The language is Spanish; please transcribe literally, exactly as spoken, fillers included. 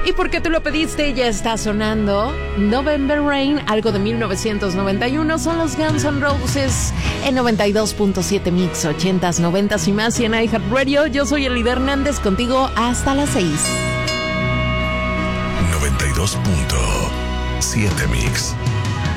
Y porque tú lo pediste, ya está sonando November Rain, algo de mil novecientos noventa y uno. Son los Guns N' Roses en noventa y dos punto siete Mix, ochentas, noventas y más y en iHeartRadio. Yo soy Elida Hernández, contigo hasta las seis. noventa y dos punto siete Mix.